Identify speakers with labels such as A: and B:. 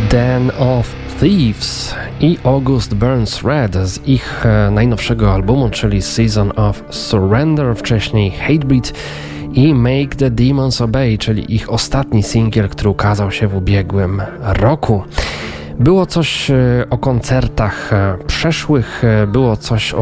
A: Den of Thieves i August Burns Red z ich najnowszego albumu, czyli Season of Surrender, wcześniej Hatebreed i Make the Demons Obey, czyli ich ostatni singiel, który ukazał się w ubiegłym roku. Było coś o koncertach przeszłych, było coś o